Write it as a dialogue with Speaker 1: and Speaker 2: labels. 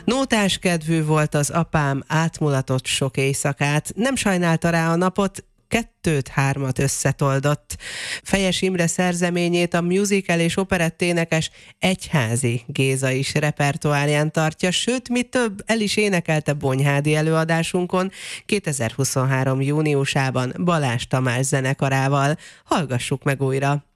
Speaker 1: Nótás kedvű volt az apám, átmulatott sok éjszakát, nem sajnálta rá a napot, 2-3 összetoldott. Fejes Imre szerzeményét a musical és operetténekes Egyházi Géza is repertoárján tartja, sőt, mi több, el is énekelte Bonyhádi előadásunkon 2023. júniusában Balázs Tamás zenekarával. Hallgassuk meg újra!